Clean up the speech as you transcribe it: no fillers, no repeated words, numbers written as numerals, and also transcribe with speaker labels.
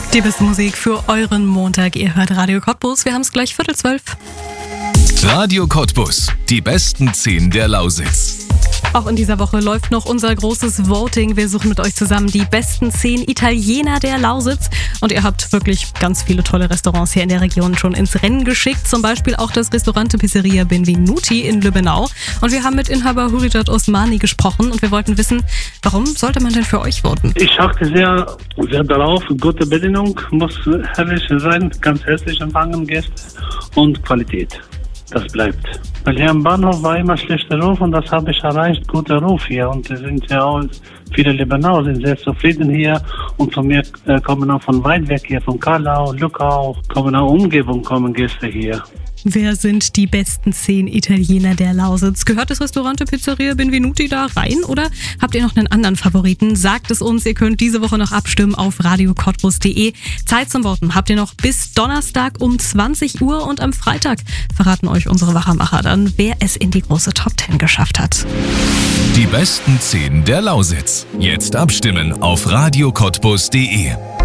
Speaker 1: Die beste Musik für euren Montag. Ihr hört Radio Cottbus. Wir haben es gleich 11:45.
Speaker 2: Radio Cottbus. Die besten 10 der Lausitz.
Speaker 1: Auch in dieser Woche läuft noch unser großes Voting. Wir suchen mit euch zusammen die besten 10 Italiener der Lausitz. Und ihr habt wirklich ganz viele tolle Restaurants hier in der Region schon ins Rennen geschickt. Zum Beispiel auch das Restaurante Pizzeria Benvenuti in Lübbenau. Und wir haben mit Inhaber Hurijat Osmani gesprochen und wir wollten wissen, warum sollte man denn für euch voten?
Speaker 3: Ich achte sehr darauf. Gute Bedienung muss herrlich sein, ganz herzlich empfangen Gäste und Qualität. Das bleibt. Weil hier am Bahnhof war immer schlechter Ruf und das habe ich erreicht. Guter Ruf hier und es sind ja auch viele Lübbenauer sind sehr zufrieden hier und von mir kommen auch von weit weg hier, von Karlau, Lückau, kommen auch Umgebung, kommen Gäste hier.
Speaker 1: Wer sind die besten 10 Italiener der Lausitz? Gehört das Restaurante Pizzeria Benvenuti da rein oder habt ihr noch einen anderen Favoriten? Sagt es uns, ihr könnt diese Woche noch abstimmen auf radiocottbus.de. Zeit zum Voten habt ihr noch bis Donnerstag um 20 Uhr und am Freitag verraten euch unsere Wachermacher dann, wer es in die große Top 10 geschafft hat.
Speaker 2: Die besten 10 der Lausitz. Jetzt abstimmen auf radiocottbus.de.